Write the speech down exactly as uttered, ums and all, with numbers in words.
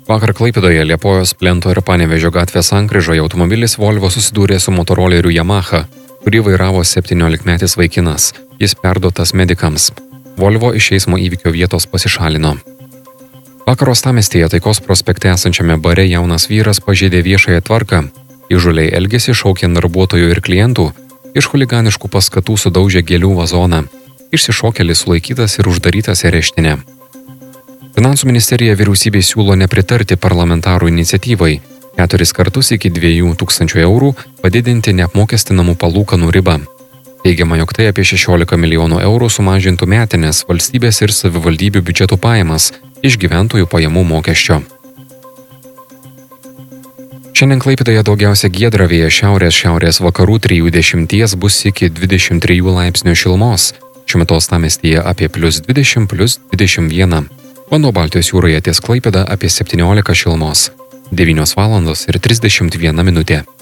Vakar Klaipėdoje Liepojos, Plento ir Panevėžio gatvės sankryžoje automobilis Volvo susidūrė su motoroleriu Yamaha, kurį vairavo septyniolikmetis vaikinas. Jis perduotas medikams. Volvo iš eismo įvykio vietos pasišalino. Vakar Uostamiestyje Taikos prospekte esančiame bare jaunas vyras pažeidė viešąją tvarką, įžūliai elgėsi šaukiant darbuotojų ir klientų, iš chuliganiškų paskatų sudaužė gėlių vazoną. Išsišokėlis sulaikytas ir uždarytas areštinę. Finansų ministerija vyriausybei siūlo nepritarti parlamentarų iniciatyvai keturis kartus iki dviejų tūkstančių eurų padidinti neapmokestinamų palūkanų ribą. Teigiama, jog tai apie šešiolika milijonų eurų sumažintų metinės valstybės ir savivaldybių biudžetų pajamas iš gyventojų pajamų mokesčio. Šiandien Klaipėdoje daugiausia giedra, vėjas šiaurės šiaurės vakarų trijų dešimties bus iki dvidešimt trijų laipsnių šilumos. Šiuo metu Uostamiestyje apie plius dvidešimt, plius dvidešimt vieną. Vanduo Baltijos jūroje ties Klaipėda apie septyniolika šilumos. devynios valandos ir trisdešimt viena minutė.